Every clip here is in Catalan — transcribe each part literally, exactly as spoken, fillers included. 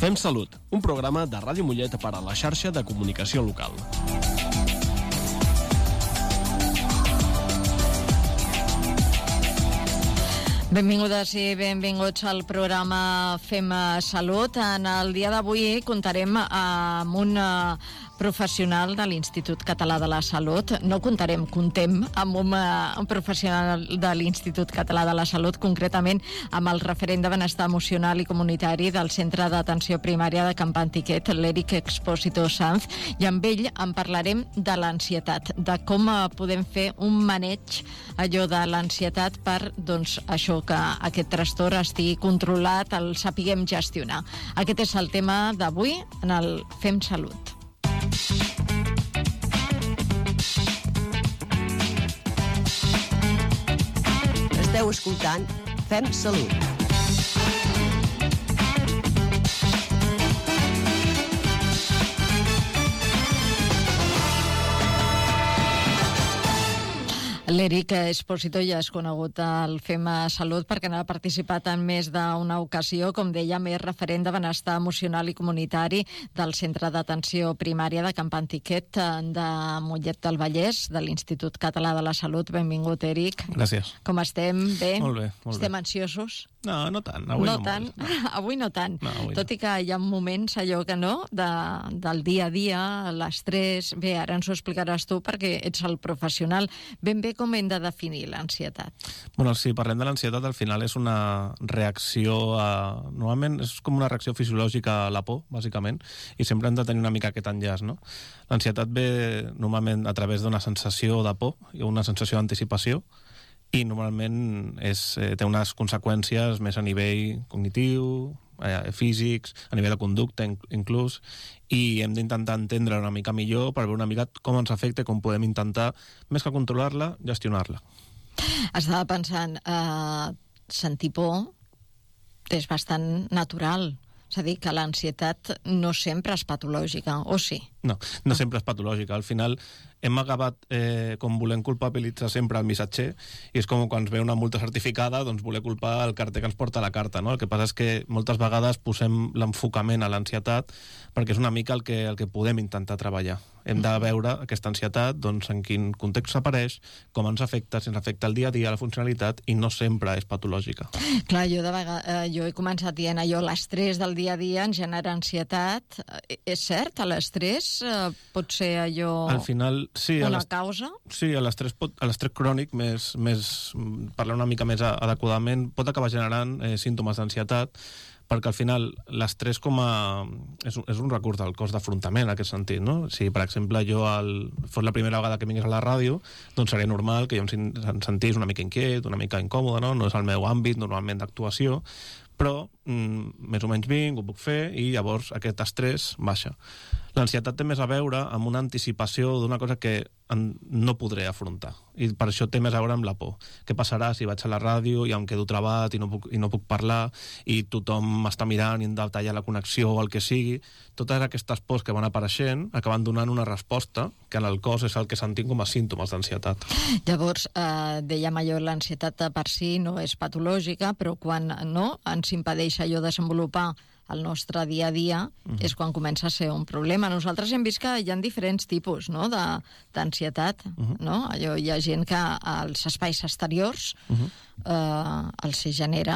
Fem Salut, un programa de Ràdio Mollet per a la xarxa de comunicació local. Benvingudes i benvinguts al programa Fem Salut. En el dia d'avui contarem amb un professional de l'Institut Català de la Salut. No contarem, contem amb un, un professional de l'Institut Català de la Salut, concretament amb el referent de benestar emocional i comunitari del Centre d'Atenció Primària de Can Pantiquet, l'Eric Expósito Sanz, i amb ell en parlarem de l'ansietat, de com podem fer un maneig allò de l'ansietat per, doncs, això, que aquest trastorn estigui controlat, el sapiguem gestionar. Aquest és el tema d'avui en el Fem Salut. Esteu escoltant Fem Salut. L'Eric Expósito ja és conegut al Fem Salut perquè n'ha participat en més d'una ocasió, com deia, més referent de benestar emocional i comunitari del Centre d'Atenció Primària de Can Pantiquet de Mollet del Vallès, de l'Institut Català de la Salut. Benvingut, Eric. Gràcies. Com estem? Bé? Molt bé, molt Estem bé. ansiosos? No, no tant. Avui no, no tant. molt. No. Avui no tant. No, avui Tot no. i que hi ha moments, allò que no, de, del dia a dia, l'estrès. Bé, ara ens ho explicaràs tu perquè ets el professional. Ben bé, com hem de definir l'ansietat? Bueno, si parlem de l'ansietat, al final és una reacció a... Normalment és com una reacció fisiològica a la por, bàsicament, i sempre hem de tenir una mica aquest enllaç, no? L'ansietat ve normalment a través d'una sensació de por i una sensació d'anticipació, i normalment és, eh, té unes conseqüències més a nivell cognitiu, eh, físics, a nivell de conducta inclús, i hem d'intentar entendre una mica millor per veure una mica com ens afecta i com podem intentar, més que controlar-la, gestionar-la. Estava pensant, eh, sentir por és bastant natural. És a dir, que l'ansietat no sempre és patològica, o sí? No, no sempre és patològica. Al final hem acabat eh, com volent culpabilitzar sempre el missatger, i és com quan es ve una multa certificada, doncs voler culpar el carter que ens porta la carta, no? El que passa és que moltes vegades posem l'enfocament a l'ansietat perquè és una mica el que, el que podem intentar treballar. Hem de veure aquesta ansietat, doncs, en quin context apareix, com ens afecta, si ens afecta el dia a dia, la funcionalitat, i no sempre és patològica. Clar, jo, de vegades, eh, jo he començat dient allò, l'estrès del dia a dia ens genera ansietat. Eh, és cert, l'estrès eh, pot ser allò... Al final, sí, una a causa? Sí, a l'estrès pot, a l'estrès crònic, més, més, parlar una mica més adequadament, pot acabar generant eh, símptomes d'ansietat, perquè al final l'estrès com a... És, és un recurs del cos d'afrontament en aquest sentit, no? Si, per exemple, jo el, fos la primera vegada que vingués a la ràdio, doncs seria normal que jo em, em sentís una mica inquiet, una mica incòmode, no? No és el meu àmbit normalment d'actuació, però mm, més o menys vinc, ho puc fer, i llavors aquest estrès baixa. L'ansietat té més a veure amb una anticipació d'una cosa que no podré afrontar, i per això té més a veure amb la por. Què passarà si vaig a la ràdio i em quedo trabat i no puc, i no puc parlar, i tothom m'està mirant i hem de tallar la connexió o el que sigui? Totes aquestes pors que van apareixent acaben donant una resposta que en el cos és el que sentim com a símptomes d'ansietat. Llavors, eh, dèiem allò, l'ansietat per si no és patològica, però quan no ens impedeix allò desenvolupar el nostre dia a dia, uh-huh. és quan comença a ser un problema. Nosaltres hem vist que hi ha diferents tipus, no?, de, d'ansietat, uh-huh. no? Allò, hi ha gent que als espais exteriors uh-huh. eh, els genera,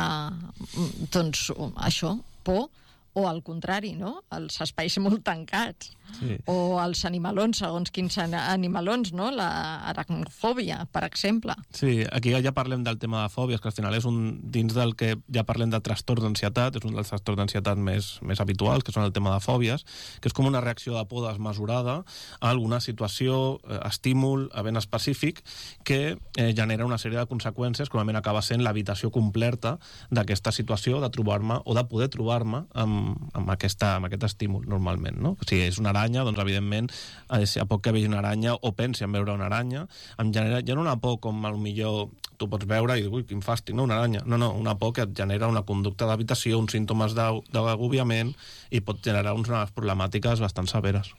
doncs, això, por, o al contrari, no?, els espais molt tancats. Sí. O els animalons, segons quins animalons, no?, l'aracnofòbia, per exemple. Sí, aquí ja parlem del tema de fòbies, que al final és un, dins del que ja parlem de trastorns d'ansietat, és un dels trastorns d'ansietat més, més habituals, que són el tema de fòbies, que és com una reacció de por desmesurada a alguna situació, eh, estímul ben específic, que eh, genera una sèrie de conseqüències, que normalment acaba sent l'evitació completa d'aquesta situació, de trobar-me o de poder trobar-me amb, amb, aquesta, amb aquest estímul, normalment, no? Si és una aranya, doncs evidentment a poc que vegi una aranya o pensi en veure una aranya em genera ja no una por com potser tu pots veure i dir, ui, quin fàstic, no? Una aranya. No, no, una por que et genera una conducta d'habitació, uns símptomes d'agobiament i pot generar unes problemàtiques bastant severes.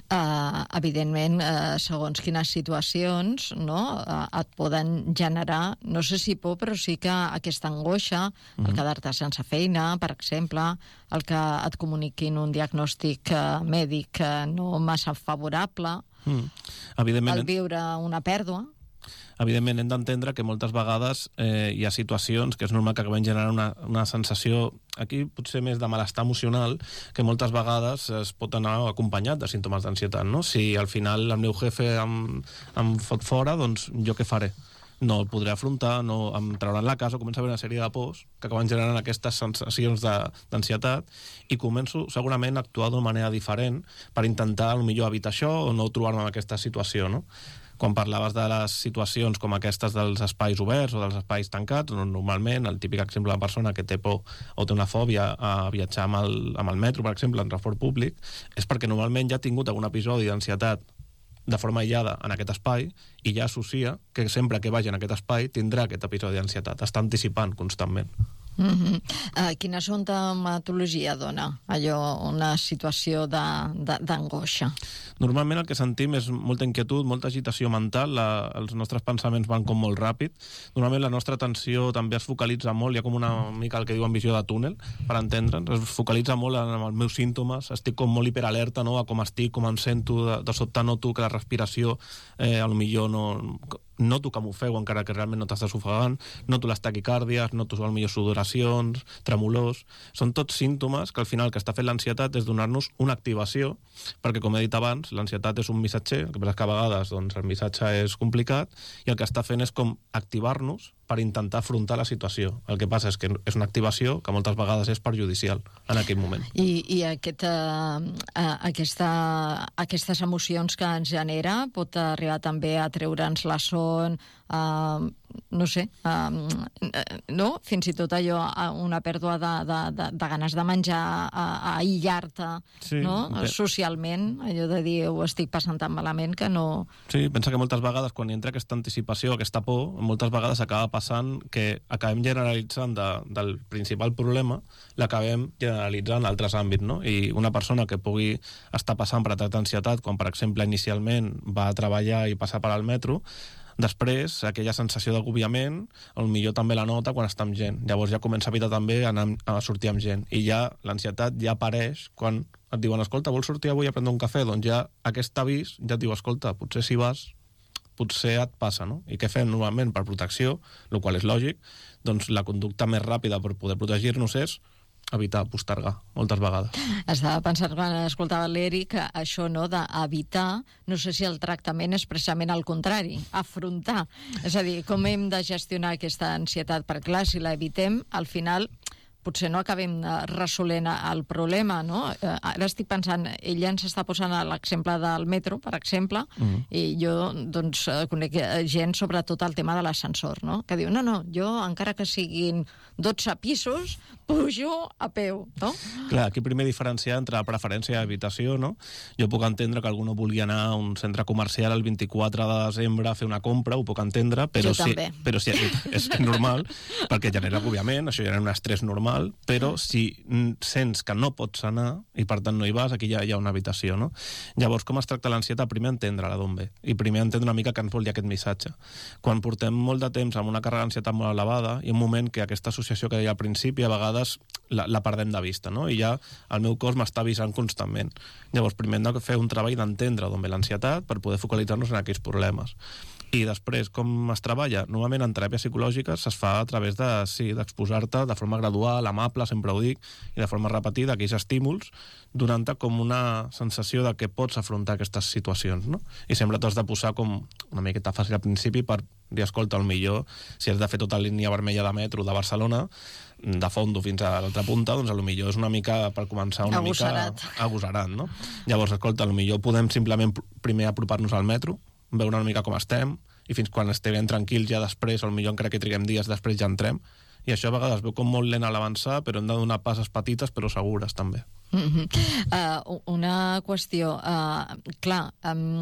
Uh, evidentment, uh, segons quines situacions, no, uh, et poden generar, no sé si por, però sí que aquesta angoixa, mm-hmm. el quedar-te sense feina, per exemple, el que et comuniquin un diagnòstic uh, mèdic uh, no massa favorable, mm. Evidentment, el viure una pèrdua. Evidentment, hem d'entendre que moltes vegades eh, hi ha situacions que és normal que acaben generant una, una sensació, aquí potser més de malestar emocional, que moltes vegades es pot anar acompanyat de símptomes d'ansietat, no? Si al final el meu jefe em, em fot fora, doncs jo què faré? No el podré afrontar, no em trauran la casa, comença a haver una sèrie de pors que acaben generant aquestes sensacions d'ansietat i començo segurament a actuar d'una manera diferent per intentar millor evitar això o no trobar-me en aquesta situació, no? Quan parlaves de les situacions com aquestes dels espais oberts o dels espais tancats, normalment el típic exemple de persona que té por o té una fòbia a viatjar amb el, amb el metro, per exemple, en transport públic, és perquè normalment ja ha tingut algun episodi d'ansietat de forma aïllada en aquest espai i ja associa que sempre que vagi en aquest espai tindrà aquest episodi d'ansietat. Està anticipant constantment. Mm-hmm. uh, quina sintomatologia dona allò, una situació d'angoixa? Normalment el que sentim és molta inquietud, molta agitació mental, la, els nostres pensaments van com molt ràpid. Normalment la nostra atenció també es focalitza molt, hi ha com una mica el que diuen visió de túnel, per entendre'ns, es focalitza molt en els meus símptomes, estic com molt hiperalerta, no?, a com estic, com em sento, de, de sobte noto que la respiració eh, potser no... noto que m'ofego encara que realment no t'estàs ofegant, noto les taquicàrdies, noto potser sudoracions, tremolors... Són tots símptomes que al final el que està fent l'ansietat és donar-nos una activació, perquè com he dit abans, l'ansietat és un missatger, el que passa és que a vegades doncs, el missatge és complicat i el que està fent és com activar-nos per intentar afrontar la situació. El que passa és que és una activació que moltes vegades és perjudicial en aquell moment. I, i aquest, uh, uh, aquesta, aquestes emocions que ens genera pot arribar també a treure'ns la son, uh, no sé, uh, no? Fins i tot allò, una pèrdua de, de, de, de ganes de menjar, a, a aïllar-te, sí, no? Bé. Socialment, allò de dir ho estic passant tan malament que no... Sí, pensa que moltes vegades quan hi entra aquesta anticipació, aquesta por, moltes vegades acaba passant que acabem generalitzant de, del principal problema, l'acabem generalitzant en altres àmbits, no? I una persona que pugui estar passant per atac d'ansietat, quan per exemple inicialment va a treballar i passar per al metro, després, aquella sensació d'agobiament, potser també la nota quan està amb gent. Llavors ja comença a evitar també anar a sortir amb gent. I ja l'ansietat ja apareix quan et diuen, escolta, vols sortir avui a prendre un cafè? Doncs ja aquest avís ja et diu, escolta, potser si vas, potser et passa, no? I què fem normalment per protecció, el qual és lògic, doncs la conducta més ràpida per poder protegir-nos és evitar postergar, moltes vegades. Estava pensant quan escoltava l'Eric, això no, d'evitar, no sé si el tractament és precisament al contrari, afrontar. És a dir, com hem de gestionar aquesta ansietat? Perquè clar, si la evitem, al final potser no acabem resolent el problema, no? Ara estic pensant, ella ens està posant l'exemple del metro, per exemple, mm-hmm. i jo doncs conec gent sobretot el tema de l'ascensor, no? Que diu, no, no, jo encara que siguin dotze pisos, pujo a peu, no? Clar, aquí primer diferenciar entre preferència i habitació, no? Jo puc entendre que algú no vulgui anar a un centre comercial el vint-i-quatre de desembre a fer una compra, ho puc entendre, però jo sí, també. Però sí, és normal, perquè genera òbviament, això genera un estrès normal, però si sents que no pots anar i per tant no hi vas, aquí ja hi ha una habitació, no? Llavors, com es tracta l'ansietat? Primer entendre-la d'on ve i primer entendre una mica que ens vol dir aquest missatge. Quan portem molt de temps amb una càrrega d'ansietat molt elevada, hi ha un moment que aquesta associació que deia al principi a vegades la, la perdem de vista, no? I ja el meu cos m'està avisant constantment. Llavors, primer hem de fer un treball d'entendre d'on ve l'ansietat per poder focalitzar-nos en aquells problemes. I després, com es treballa? Normalment en teràpies psicològiques es fa a través de, sí, d'exposar-te de forma gradual, amable, sempre ho dic, i de forma repetida, aquells estímuls, donant-te com una sensació de que pots afrontar aquestes situacions, no? I sempre t'has de posar com una miqueta fàcil al principi per dir, escolta, al millor, si has de fer tota la línia vermella de metro de Barcelona, de Fondo fins a l'altra punta, doncs a lo millor és una mica per començar una agosserat. mica agosserat, no? Llavors, escolta, a lo millor podem simplement primer apropar-nos al metro, veure una mica com estem, i fins quan estiguem tranquils ja després, o potser encara que triguem dies després ja entrem, i això a vegades veu com molt lent a l'avançar, però hem de donar passes petites però segures també. Mm-hmm. uh, una qüestió, uh, clar, um,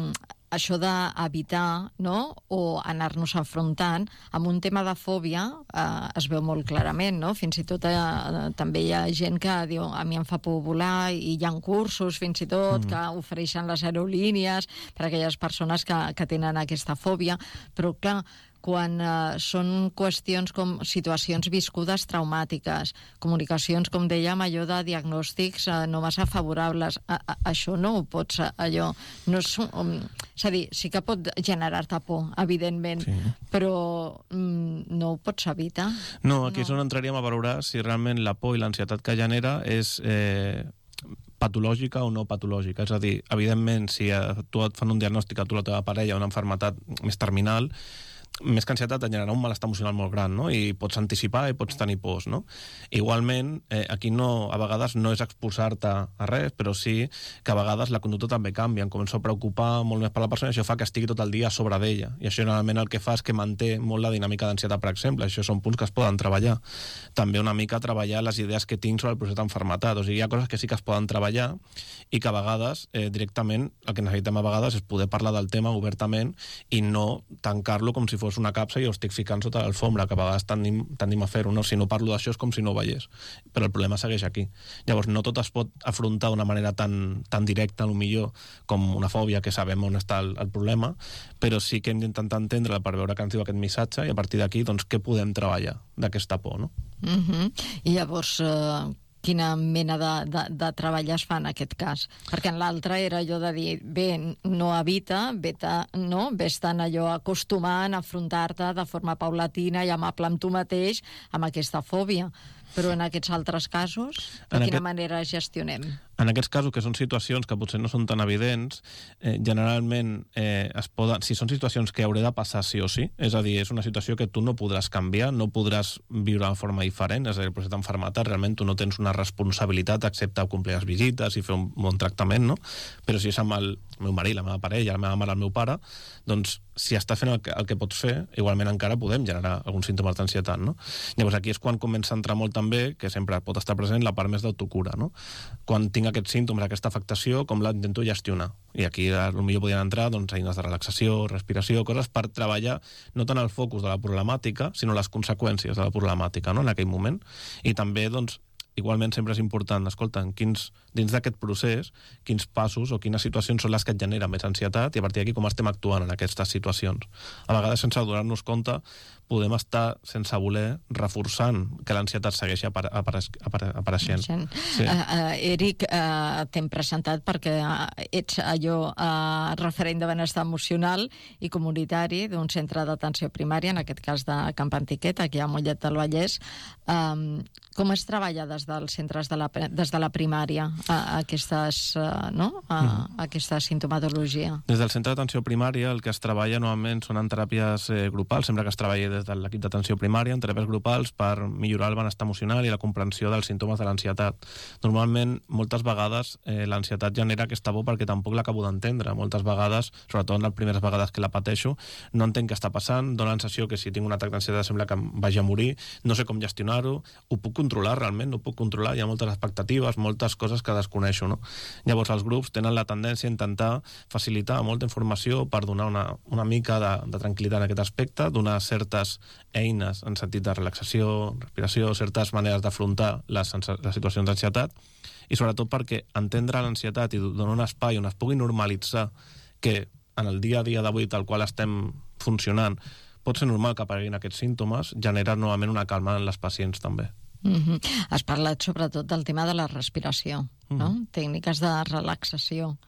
això d'evitar, no?, o anar-nos afrontant amb un tema de fòbia eh, es veu molt clarament, no? Fins i tot eh, també hi ha gent que diu a mi em fa por volar, i hi ha cursos fins i tot mm. que ofereixen les aerolínies per a aquelles persones que, que tenen aquesta fòbia, però clar, quan eh, són qüestions com situacions viscudes traumàtiques, comunicacions, com dèiem, allò de diagnòstics eh, no massa favorables, a, a, això no ho pots, allò, no és, um, és a dir, sí que pot generar-te por, evidentment, sí. però um, no ho pots evitar. No, aquí no. és on entraríem a valorar si realment la por i l'ansietat que genera és eh, patològica o no patològica. És a dir, evidentment, si a tu et fan un diagnòstic a tu la teva parella, una malaltia més terminal, més que ansietat et generarà un malestar emocional molt gran, no? I pots anticipar i pots tenir pors, no? Igualment, eh, aquí no, a vegades no és exposar-te a res, però sí que a vegades la conducta també canvia, em començo a preocupar molt més per la persona i això fa que estigui tot el dia a sobre d'ella. I això generalment el que fa és que manté molt la dinàmica d'ansietat, per exemple. Això són punts que es poden treballar. També una mica treballar les idees que tinc sobre el procés d'enfermetat. O sigui, hi ha coses que sí que es poden treballar i que a vegades, eh, directament, el que necessitem a vegades és poder parlar del tema obertament i no tancar-lo com si fos una capsa i ho estic ficant sota l'alfombra, que a vegades tendim, tendim a fer-ho, no? Si no parlo d'això és com si no ho veiés, però el problema segueix aquí. Llavors no tot es pot afrontar d'una manera tan, tan directa, millor com una fòbia, que sabem on està el, el problema, però sí que hem d'intentar entendre per veure què ens diu aquest missatge i a partir d'aquí, doncs, què podem treballar d'aquesta por, no? Uh-huh. I llavors, uh, quina mena de, de, de treball es fa en aquest cas? Perquè en l'altre era allò de dir, bé, no evita, veta, no? Ves-te'n allò acostumant a afrontar-te de forma paulatina i amable amb tu mateix amb aquesta fòbia. Però en aquests altres casos, de en quina aquest... manera gestionem? En aquests casos, que són situacions que potser no són tan evidents, eh, generalment, eh, es poden, si són situacions que hauré de passar sí o sí, és a dir, és una situació que tu no podràs canviar, no podràs viure de forma diferent, és a dir, el procés d'enfermetat, realment tu no tens una responsabilitat excepte complir les visites i fer un bon tractament, no? Però si és amb el meu marit, la meva parella, la meva mare, el meu pare, doncs si està fent el que, el que pots fer, igualment encara podem generar alguns símptomes d'ansietat, no? Llavors aquí és quan comença a entrar molt també, que sempre pot estar present, la part més d'autocura, no? Quan tinc aquests símptomes, aquesta afectació, com la intento gestionar. I aquí potser podrien entrar doncs, eines de relaxació, respiració, coses per treballar no tant el focus de la problemàtica, sinó les conseqüències de la problemàtica, no? En aquell moment. I també, doncs, igualment sempre és important, escolta, quins, dins d'aquest procés, quins passos o quines situacions són les que et generen més ansietat i a partir d'aquí com estem actuant en aquestes situacions. A vegades, sense donar-nos compte, podem estar, sense voler, reforçant que l'ansietat segueixi apare apare apare apareixent. Sí. Uh, uh, Eric, uh, t'hem presentat perquè uh, ets allò uh, referent de benestar emocional i comunitari d'un centre d'atenció primària, en aquest cas de Camp Antiquet, aquí a Mollet del Vallès. Um, com es treballa des dels centres de la, des de la primària a, a aquestes, uh, no? a, a aquesta sintomatologia? Des del centre d'atenció primària el que es treballa normalment són en teràpies eh, grupals, sempre que es treballi des de l'equip d'atenció primària, en teràpies grupals per millorar el benestar emocional i la comprensió dels símptomes de l'ansietat. Normalment, moltes vegades, eh, l'ansietat genera aquesta por perquè tampoc l'acabo d'entendre. Moltes vegades, sobretot en les primeres vegades que la pateixo, no entenc què està passant, dona la sensació que si tinc un atac d'ansietat sembla que em vagi a morir, no sé com gestionar-ho, ho puc controlar realment, no ho puc controlar, hi ha moltes expectatives, moltes coses que desconeixo, no? Llavors els grups tenen la tendència a intentar facilitar molta informació per donar una, una mica de, de tranquil·litat en aquest aspecte, donar certes eines en sentit de relaxació, respiració, certes maneres d'afrontar les, les situacions d'ansietat i sobretot perquè entendre l'ansietat i donar un espai on es pugui normalitzar que en el dia a dia d'avui tal qual estem funcionant pot ser normal que apareguin aquests símptomes, genera novament una calma en les pacients també. Mm-hmm. Has parlat sobretot del tema de la respiració, mm-hmm. no? Tècniques de relaxació.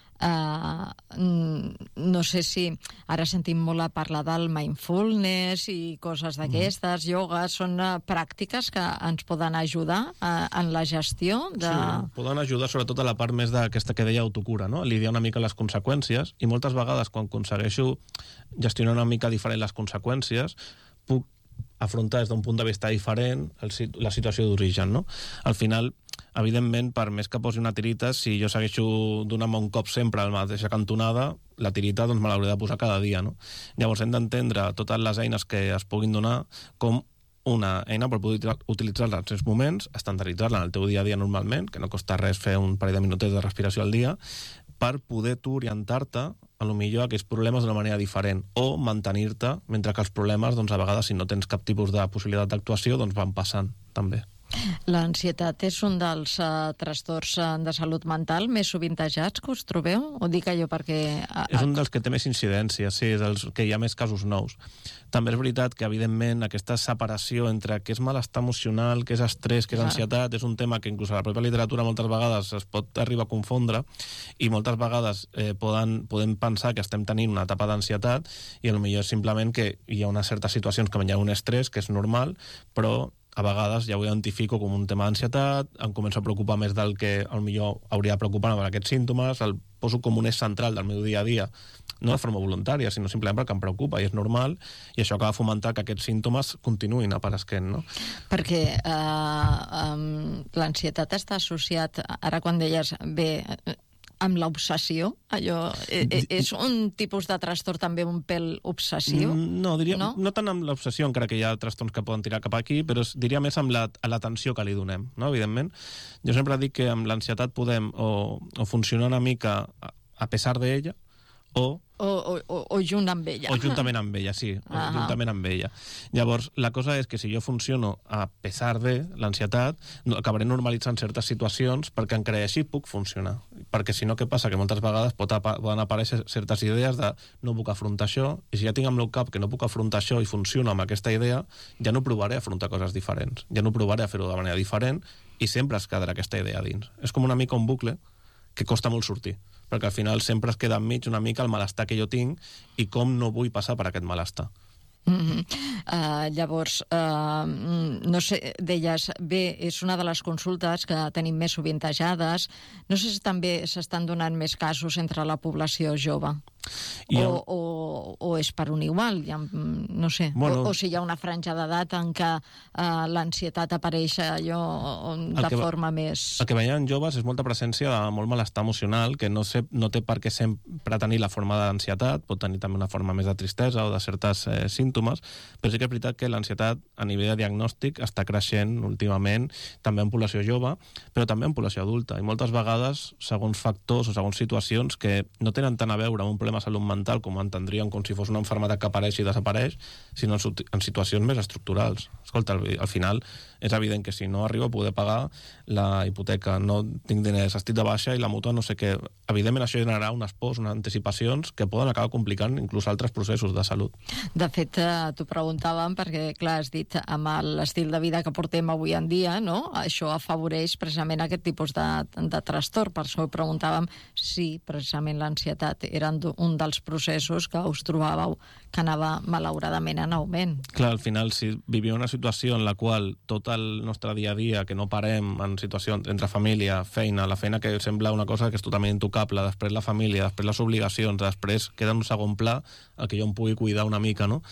Uh, no sé si ara sentim molt a parlar del mindfulness i coses d'aquestes, mm. yoga, són uh, pràctiques que ens poden ajudar uh, en la gestió de... Sí, poden ajudar sobretot a la part més d'aquesta que deia autocura, no? Lidiar una mica les conseqüències i moltes vegades quan aconsegueixo gestionar una mica diferent les conseqüències puc afrontar des d'un punt de vista diferent el, la situació d'origen, no? Al final, evidentment, per més que posi una tirita, si jo segueixo donant-me un cop sempre a la mateixa cantonada, la tirita doncs me l'hauré de posar cada dia, no? Llavors hem d'entendre totes les eines que es puguin donar com una eina per poder utilitzar-la en certs moments, estandarditzar-la en el teu dia a dia normalment, que no costa res fer un parell de minutets de respiració al dia, per poder tu orientar-te a lo millor aquells problemes d'una manera diferent, o mantenir-te, mentre que els problemes, doncs, a vegades, si no tens cap tipus de possibilitat d'actuació, doncs van passant, també. L'ansietat és un dels uh, trastorns uh, de salut mental més sovintejats que us trobeu? Ho dic jo perquè... Uh, és un dels que té més incidència, sí, és dels que hi ha més casos nous. També és veritat que, evidentment, aquesta separació entre què és malestar emocional, què és estrès, què és ansietat, és un tema que inclús a la pròpia literatura moltes vegades es pot arribar a confondre i moltes vegades eh, poden, podem pensar que estem tenint una etapa d'ansietat i potser és simplement que hi ha unes certes situacions que hi ha un estrès, que és normal, però a vegades ja ho identifico com un tema d'ansietat, em començo a preocupar més del que potser hauria de preocupar-me per aquests símptomes, el poso com un eix central del meu dia a dia, no de forma voluntària, sinó simplement perquè em preocupa i és normal, i això acaba fomentant que aquests símptomes continuïn apareixent, no? Perquè eh, um, l'ansietat està associat, ara quan deies, bé, amb l'obsessió, allò... És un tipus de trastorn també un pèl obsessiu? No, diria, no? no tant amb l'obsessió, encara que hi ha trastorns que poden tirar cap aquí, però diria més amb l'atenció que li donem, no? Evidentment. Jo sempre dic que amb l'ansietat podem o, o funcionar una mica a, a pesar de ella, o... O, o, o junt amb ella. O juntament amb ella, sí, o uh-huh. juntament amb ella. Llavors, la cosa és que si jo funciono a pesar de l'ansietat, no, acabaré normalitzant certes situacions perquè encara així puc funcionar. Perquè si no, què passa? Que moltes vegades pot apa- poden aparèixer certes idees de no puc afrontar això, i si ja tinc al meu cap que no puc afrontar això i funciono amb aquesta idea, ja no provaré a afrontar coses diferents, ja no provaré a fer-ho de manera diferent i sempre es quedarà aquesta idea dins. És com una mica un bucle que costa molt sortir, perquè al final sempre es queda enmig una mica el malestar que jo tinc i com no vull passar per aquest malestar. Mm-hmm. uh, llavors, uh, no sé, deies, bé, és una de les consultes que tenim més sovintejades. No sé si també s'estan donant més casos entre la població jove. O, ha... o, o és per un igual, ja, no sé, bueno, o, o si hi ha una franja d'edat en què uh, l'ansietat apareix allò de que, forma més... El que veiem en joves és molta presència de molt malestar emocional, que no, sé, no té per què sempre tenir la forma d'ansietat, pot tenir també una forma més de tristesa o de certes eh, símptomes, però sí que és veritat que l'ansietat a nivell de diagnòstic està creixent últimament, també en població jove, però també en població adulta, i moltes vegades, segons factors o segons situacions que no tenen tant a veure amb un problema de salut mental com entendríem com si fos una malaltia que apareix i desapareix, sinó en, en situacions més estructurals. Escolta, al, al final és evident que si no arribo a poder pagar la hipoteca, no tinc diners, estic de baixa i la mútua no sé què, evidentment això generarà unes pors, unes anticipacions que poden acabar complicant inclús altres processos de salut. De fet, eh, t'ho preguntàvem perquè, clar, has dit amb l'estil de vida que portem avui en dia, no? Això afavoreix precisament aquest tipus de, de trastorn. Per això ho preguntàvem si precisament l'ansietat era un dels processos que us trobàveu que anava malauradament en augment. Clar, al final, si vivim una situació en la qual tot el nostre dia a dia, que no parem en situacions entre família, feina, la feina que sembla una cosa que és totalment intocable, després la família, després les obligacions, després queda en un segon pla el que jo em pugui cuidar una mica, no?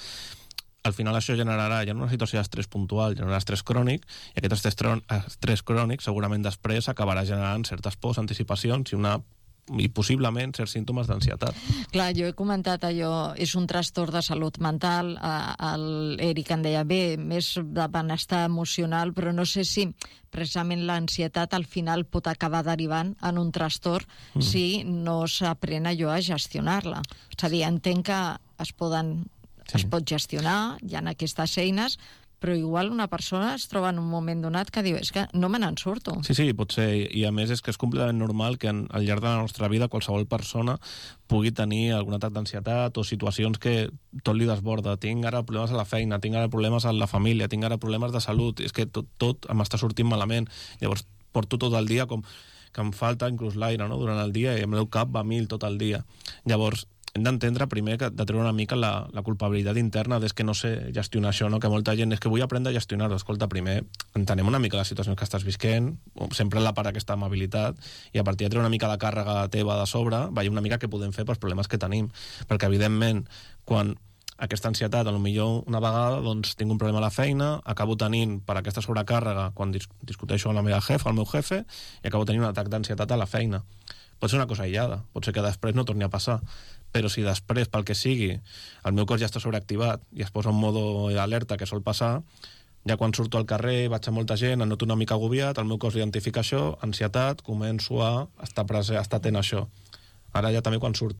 Al final això generarà ja una situació d'estrès puntual, generarà estrès crònic, i aquest estrès, estrès crònic segurament després acabarà generant certes pors, anticipacions i una i possiblement certs símptomes d'ansietat. Clar, jo he comentat allò, és un trastorn de salut mental, eh, l'Eric en deia, bé, més de benestar emocional, però no sé si precisament l'ansietat al final pot acabar derivant en un trastorn mm. si no s'aprèn allò a gestionar-la. És a dir, entenc que es poden, sí. es pot gestionar, hi ha aquestes eines, però igual una persona es troba en un moment donat que diu, és que no me n'en surto. Sí, sí, pot ser, i a més és que és completament normal que en, al llarg de la nostra vida qualsevol persona pugui tenir algun atac d'ansietat o situacions que tot li desborda. Tinc ara problemes a la feina, tinc ara problemes a la família, tinc ara problemes de salut, és que tot, tot m'està sortint malament. Llavors porto tot el dia com que em falta inclús l'aire, no?, durant el dia, i el meu cap va a mil tot el dia. Llavors, hem d'entendre primer que de treure una mica la, la culpabilitat interna des que no sé gestionar això, no? Que molta gent és que vull aprendre a gestionar-ho. Escolta, primer entenem una mica les situacions que estàs visquent, sempre la part aquesta amabilitat, i a partir de treure una mica de càrrega teva de sobre, veiem una mica què podem fer pels problemes que tenim. Perquè, evidentment, quan aquesta ansietat, potser una vegada doncs, tinc un problema a la feina, acabo tenint per aquesta sobrecàrrega, quan dis- discuteixo amb la meva jefa, el meu jefe, i acabo tenint un atac d'ansietat a la feina. Pot ser una cosa aïllada, pot ser que després no torni a passar, però si després, pel que sigui, el meu cos ja està sobreactivat i es posa en modo d'alerta, que sol passar, ja quan surto al carrer, vaig a molta gent, em noto una mica agobiat, el meu cos identifica això, ansietat, començo a estar, present, a estar atent a això. Ara ja també quan surto.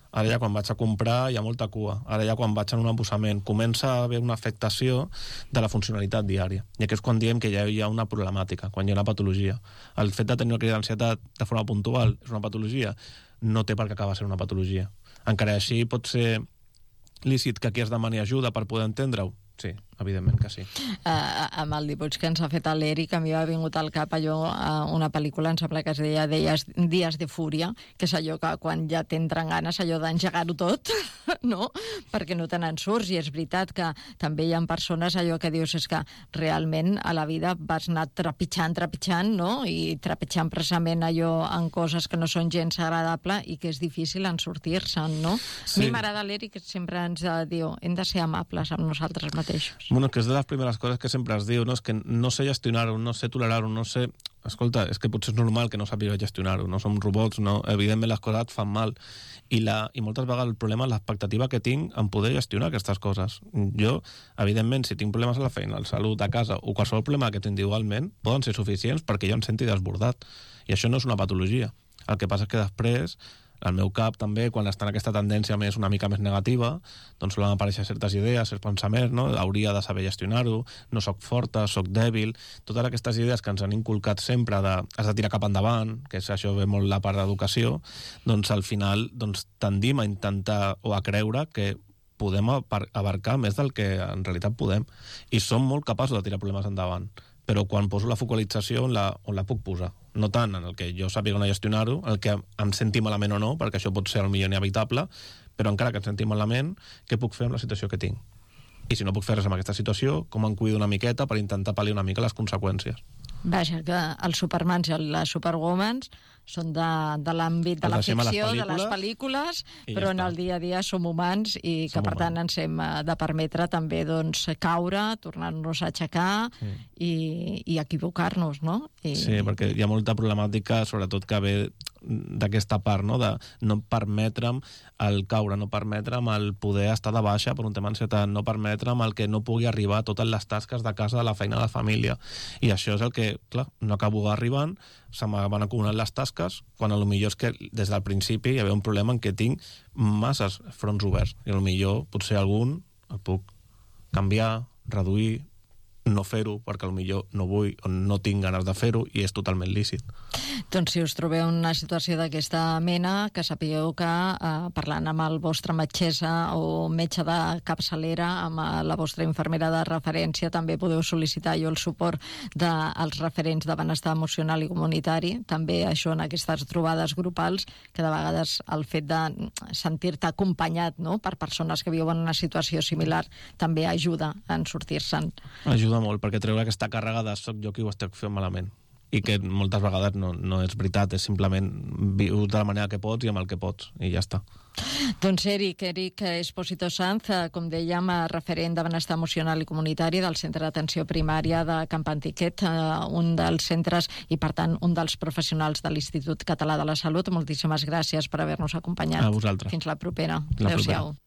Ara ja quan vaig a comprar hi ha molta cua. Ara ja quan vaig en un embossament comença a haver una afectació de la funcionalitat diària. I aquí és quan diem que ja hi ha una problemàtica, quan hi ha una patologia. El fet de tenir una crisi d'ansietat de forma puntual és una patologia? No té per què acabar sent una patologia. Encara així pot ser lícit que aquí es demani ajuda per poder entendre-ho? Sí, evidentment que sí. Uh, amb el dibuix que ens ha fet l'Eric, a mi m'ha vingut al cap allò, uh, una pel·lícula, em sembla que es deia Dies, Dies de Fúria, que és allò que quan ja t'entren ganes allò d'engegar-ho tot, no? Perquè no te n'en surts, i és veritat que també hi ha persones allò que dius és que realment a la vida vas anar trepitjant, trepitjant, no? I trepitjant precisament allò en coses que no són gens agradables i que és difícil en sortir-se'n, no? Sí. A mi m'agrada l'Eric, que sempre ens uh, diu hem de ser amables amb nosaltres mateixos. Bueno, que és de les primeres coses que sempre es diu, no? És que no sé gestionar-ho, no sé tolerar-ho, no sé... Escolta, és que potser és normal que no sàpiga gestionar-ho, no som robots, no? Evidentment les coses et fan mal. I, la, i moltes vegades el problema és l'expectativa que tinc en poder gestionar aquestes coses. Jo, evidentment, si tinc problemes a la feina, a la salut, a casa, o qualsevol problema que tinc individualment, poden ser suficients perquè jo em senti desbordat. I això no és una patologia. El que passa és que després... al meu cap també, quan està en aquesta tendència més una mica més negativa, doncs solen aparèixer certes idees, certs pensaments, no? Hauria de saber gestionar-ho, no sóc forta, sóc dèbil, totes aquestes idees que ens han inculcat sempre de has de tirar cap endavant, que és això ve molt la part d'educació, doncs al final doncs, tendim a intentar o a creure que podem abarcar més del que en realitat podem, i som molt capaços de tirar problemes endavant, però quan poso la focalització on la, on la puc posar, no tant en el que jo sàpiga no gestionar-ho, el que em senti malament o no, perquè això pot ser potser inevitable, però encara que em senti malament, què puc fer amb la situació que tinc? I si no puc fer res amb aquesta situació, com em cuido una miqueta per intentar pal·liar una mica les conseqüències? Vaja, que els Supermans i les Superwomans són de, de l'àmbit de la ficció, de les pel·lícules, però en el dia a dia som humans i que, per tant, ens hem de permetre també doncs, caure, tornar-nos a aixecar sí. i, i equivocar-nos, no? I... Sí, perquè hi ha molta problemàtica, sobretot que ve d'aquesta part, no? De no permetre'm el caure, no permetre'm el poder estar de baixa per un tema d'ansietat, no permetre'm el que no pugui arribar a totes les tasques de casa, de la feina, de la família. I això és el que, clar, no acabo arribant, se me van acumulant les tasques, quan a lo millor és que des del principi hi havia un problema en què tinc masses fronts oberts, i a lo millor potser algun el puc canviar, reduir, no fer-ho, perquè potser no vull o no tinc ganes de fer-ho, i és totalment lícit. Doncs si us trobeu una situació d'aquesta mena, que sapigueu que eh, parlant amb el vostre metgessa o metge de capçalera, amb la vostra infermera de referència, també podeu sol·licitar jo el suport dels referents de benestar emocional i comunitari, també això en aquestes trobades grupals, que de vegades el fet de sentir-te acompanyat, no?, per persones que viuen una situació similar també ajuda en sortir-se'n. Ajuda molt, perquè treure aquesta càrrega de soc jo qui ho estic fent malament, i que moltes vegades no, no és veritat, és simplement viu de la manera que pots i amb el que pots, i ja està. Doncs Eric, Eric Espósito Sanz, com dèiem, referent de benestar emocional i comunitari del Centre d'Atenció Primària de Camp Antiquet, un dels centres i, per tant, un dels professionals de l'Institut Català de la Salut. Moltíssimes gràcies per haver-nos acompanyat. A vosaltres. Fins la propera. La Adéu-siau.